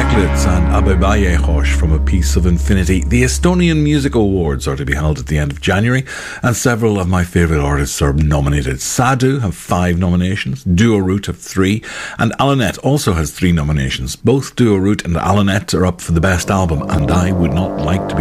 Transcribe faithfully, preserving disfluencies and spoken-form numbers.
Chocolates and Abebaye Hosh from A Piece of Infinity. The Estonian Music Awards are to be held at the end of January, and several of my favourite artists are nominated. Sadu have five nominations, Duo Root have three, and Alanet also has three nominations. Both Duo Root and Alanet are up for the best album, and I would not like to be